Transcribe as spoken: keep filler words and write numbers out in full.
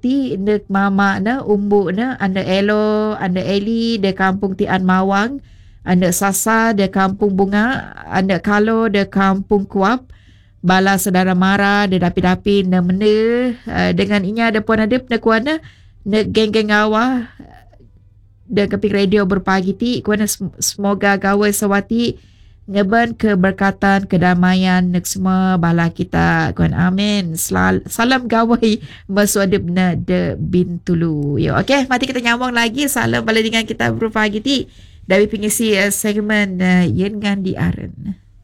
ti nek mama na umbu na anda elo anda eli de kampung Tian Mawang, anda Sasa de kampung Bunga, anda Kalo de kampung Kuap, bala saudara mara de dapi-dapi na mene uh, dengan inya ada puan adep na kuana na geng-geng awah de kepik radio berpagi ti kuana semoga gawai sawati ngeban keberkatan, kedamaian nek semua bala kita. Kuan amin. Selal, salam gawai masuk adib na de Bintulu. Yo, okey, mati kita nyambung lagi. Salam bala dengan kita berpagi ti dari pengisi uh, segmen uh, Yen Ngan di Aren.